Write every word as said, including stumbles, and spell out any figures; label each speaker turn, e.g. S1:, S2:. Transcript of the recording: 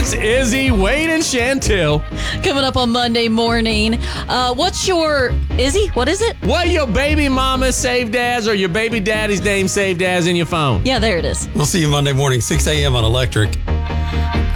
S1: It's Izzy, Wade, and Chantel.
S2: Coming up on Monday morning. Uh, what's your, Izzy, what is it?
S1: What your baby mama saved as or your baby daddy's name saved as in your phone?
S2: Yeah, there it is.
S3: We'll see you Monday morning, six a.m. on Electric.